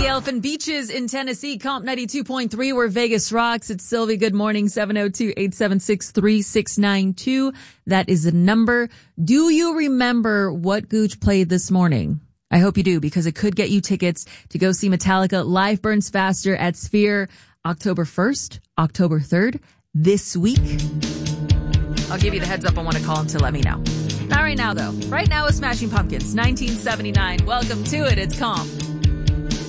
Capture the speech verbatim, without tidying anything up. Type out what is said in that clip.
the Elfin Beaches in Tennessee, Comp ninety-two point three, where Vegas rocks. It's Sylvie. Good morning. seven oh two, eight seven six, three six nine two. That is the number. Do you remember what Gooch played this morning? I hope you do, because it could get you tickets to go see Metallica. Life Burns Faster at Sphere, October first, October third, this week. I'll give you the heads up on when to call him to let me know. Not right now, though. Right now is Smashing Pumpkins, nineteen seventy-nine. Welcome to it. It's Comp.